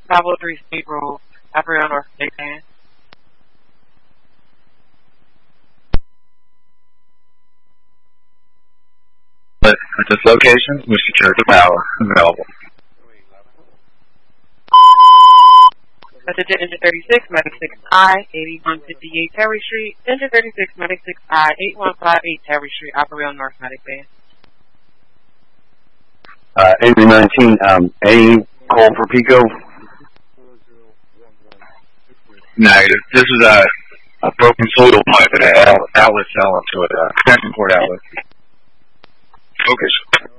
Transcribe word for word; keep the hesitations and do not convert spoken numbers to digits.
five oh three State Road, Apparel North Medic. At this location, Mister Church Power available. Message Engine thirty-six, Medic six I, eighty-one fifty-eight Terry Street. Engine thirty-six, Medic six I, eighty-one fifty-eight Terry Street, Apparel North Medic Band. Uh, Avery nineteen, um, A, call for Pico. Negative. This is a, a broken soil pipe at an outlet cell to a uh, second port outlet. Focus.